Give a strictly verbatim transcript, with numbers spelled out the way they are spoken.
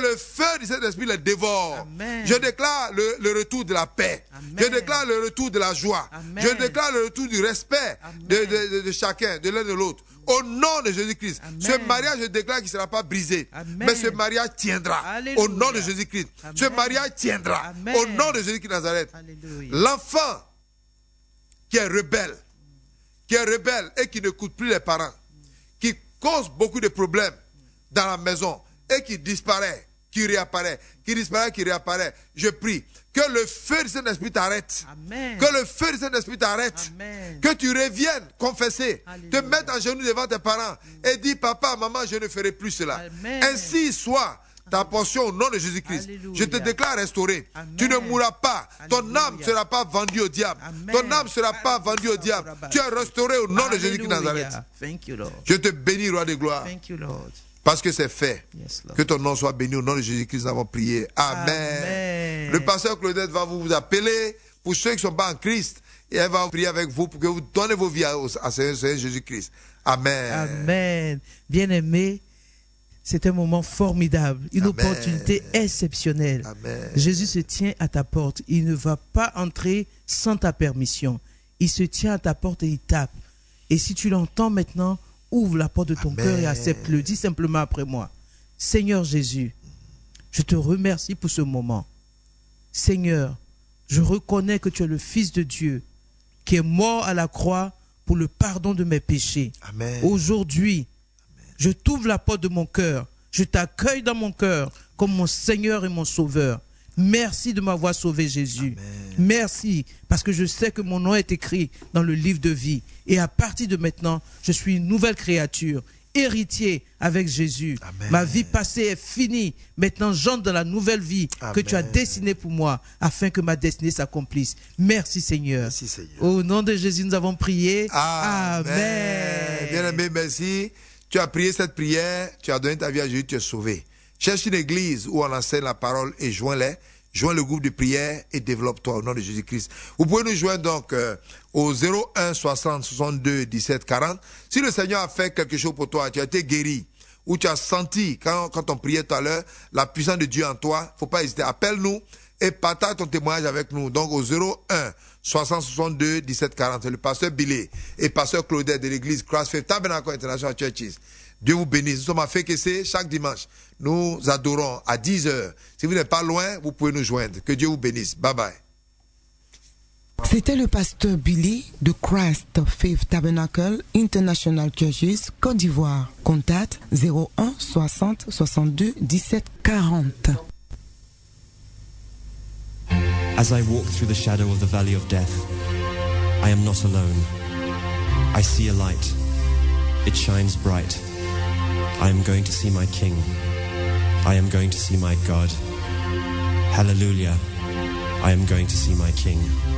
le feu du Saint-Esprit les dévore. Amen. Je déclare le, le retour de la paix. Amen. Je déclare le retour de la joie. Amen. Je déclare le retour du respect de, de, de, de chacun, de l'un de l'autre. Au nom de Jésus-Christ. Amen. Ce mariage, je déclare qu'il ne sera pas brisé. Amen. Mais ce mariage tiendra. Alléluia. Au nom de Jésus-Christ. Amen. Ce mariage tiendra. Amen. Au nom de Jésus-Christ de Nazareth. Alléluia. L'enfant qui est rebelle, qui est rebelle et qui n'écoute plus les parents, qui cause beaucoup de problèmes dans la maison et qui disparaît, qui réapparaît, qui disparaît, qui réapparaît. Je prie que le feu du Saint-Esprit t'arrête. Amen. Que le feu du Saint-Esprit t'arrête. Amen. Que tu reviennes confesser, Alléluia. te mettre en genoux devant tes parents et dire, papa, maman, je ne ferai plus cela. Amen. Ainsi soit ta portion au nom de Jésus-Christ. Alléluia. Je te déclare restauré. Amen. Tu ne mourras pas. Ton Alléluia. âme ne sera pas vendue au diable. Amen. Ton âme ne sera pas vendue au diable. Tu es restauré au nom de Jésus-Christ de Alléluia. Nazareth. Thank you, Lord. Je te bénis, roi de gloire. Thank you, Lord. Parce que c'est fait. Yes, Lord. Que ton nom soit béni au nom de Jésus-Christ. Nous avons prié. Amen. Amen. Le pasteur Claudette va vous appeler pour ceux qui ne sont pas en Christ. Et elle va prier avec vous pour que vous donnez vos vies à, à Seigneur Jésus-Christ. Amen. Amen. Bien-aimé, c'est un moment formidable, une Amen. opportunité exceptionnelle. Amen. Jésus se tient à ta porte. Il ne va pas entrer sans ta permission. Il se tient à ta porte et il tape. Et si tu l'entends maintenant, ouvre la porte de ton Amen. cœur et accepte-le. Dis simplement après moi. Seigneur Jésus, je te remercie pour ce moment. Seigneur, je reconnais que tu es le Fils de Dieu qui est mort à la croix pour le pardon de mes péchés. Amen. Aujourd'hui, je t'ouvre la porte de mon cœur. Je t'accueille dans mon cœur comme mon Seigneur et mon Sauveur. Merci de m'avoir sauvé, Jésus. Amen. Merci, parce que je sais que mon nom est écrit dans le livre de vie. Et à partir de maintenant, je suis une nouvelle créature, héritier avec Jésus. Amen. Ma vie passée est finie. Maintenant, j'entre dans la nouvelle vie Amen. que tu as destinée pour moi, afin que ma destinée s'accomplisse. Merci, Seigneur. Merci, Seigneur. Au nom de Jésus, nous avons prié. Amen. Amen. Bien-aimé, merci. Tu as prié cette prière, tu as donné ta vie à Jésus, tu es sauvé. Cherche une église où on enseigne la parole et joins-les. Joins le groupe de prière et développe-toi au nom de Jésus-Christ. Vous pouvez nous joindre donc euh, au zéro un soixante soixante-deux dix-sept quarante. Si le Seigneur a fait quelque chose pour toi, tu as été guéri, ou tu as senti, quand, quand on priait tout à l'heure, la puissance de Dieu en toi, faut pas hésiter. Appelle-nous et partage ton témoignage avec nous. Donc au zéro un soixante soixante-deux dix-sept quarante. C'est le pasteur Billy et pasteur Claudette de l'église Christ Faith Tabernacle International Churches. Dieu vous bénisse. Nous sommes à Fékessé chaque dimanche. Nous adorons à dix heures. Si vous n'êtes pas loin, vous pouvez nous joindre. Que Dieu vous bénisse. Bye bye. C'était le pasteur Billy de Christ Faith Tabernacle International Churches, Côte d'Ivoire. Contact zéro un soixante soixante-deux dix-sept quarante. As I walk through the shadow of the valley of death, I am not alone. I see a light. It shines bright. I am going to see my King. I am going to see my God. Hallelujah. I am going to see my King.